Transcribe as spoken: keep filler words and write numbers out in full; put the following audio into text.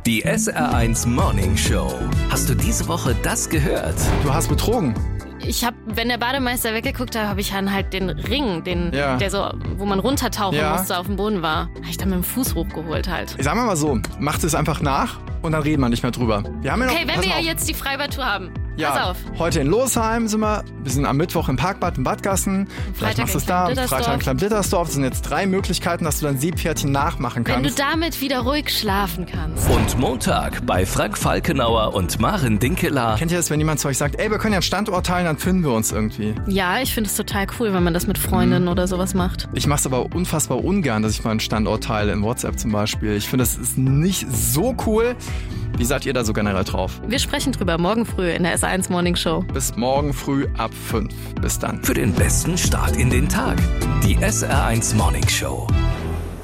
Die S R eins Morning Show. Hast du diese Woche das gehört? Du hast betrogen. Ich habe, wenn der Bademeister weggeguckt hat, habe ich dann halt den Ring, den, Ja. der so, wo man runtertauchen Ja. musste, auf dem Boden war, habe ich dann mit dem Fuß hochgeholt halt. Sagen wir mal so, macht es einfach nach und dann reden wir nicht mehr drüber. Wir haben ja noch, Okay, wenn pass wir mal ja auf. jetzt die Freibad-Tour haben, Ja, pass auf. heute in Losheim sind wir. Wir sind am Mittwoch im Parkbad in Badgassen. Vielleicht Freitag machst du es in da. Am Klein-Blittersdorf. Freitag in Klein-Blittersdorf. Das sind jetzt drei Möglichkeiten, dass du dein Seepferdchen nachmachen Wenn du kannst. damit wieder ruhig schlafen kannst. Und Montag bei Frank Falkenauer und Maren Dinkeler. Kennt ihr das, wenn jemand zu euch sagt, ey, wir können ja einen Standort teilen, dann finden wir uns irgendwie. Ja, ich finde es total cool, wenn man das mit Freundinnen oder sowas macht. Ich mache es aber unfassbar ungern, dass ich mal einen Standort teile, in WhatsApp zum Beispiel. Ich finde, das ist nicht so cool. Wie seid ihr da so generell drauf? Wir sprechen drüber morgen früh in der S eins Morning Show. Bis morgen früh ab fünf. Bis dann. Für den besten Start in den Tag. Die S R eins Morning Show.